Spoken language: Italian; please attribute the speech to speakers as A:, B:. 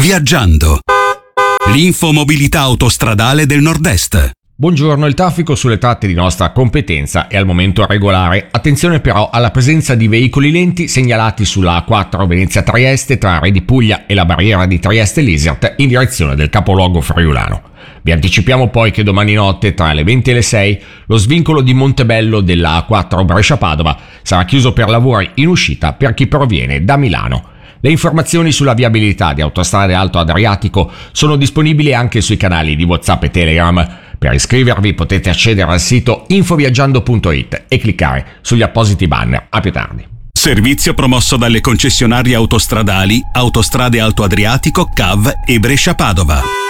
A: Viaggiando. L'infomobilità autostradale del Nord-Est.
B: Buongiorno, il traffico sulle tratte di nostra competenza è al momento regolare. Attenzione però alla presenza di veicoli lenti segnalati sulla A4 Venezia-Trieste tra Re di Puglia e la barriera di Trieste-Lisert in direzione del capoluogo friulano. Vi anticipiamo poi che domani notte tra le 20 e le 6 lo svincolo di Montebello della A4 Brescia-Padova sarà chiuso per lavori in uscita per chi proviene da Milano. Le informazioni sulla viabilità di Autostrade Alto Adriatico sono disponibili anche sui canali di WhatsApp e Telegram. Per iscrivervi potete accedere al sito infoviaggiando.it e cliccare sugli appositi banner. A più tardi.
A: Servizio promosso dalle concessionarie autostradali Autostrade Alto Adriatico, CAV e Brescia Padova.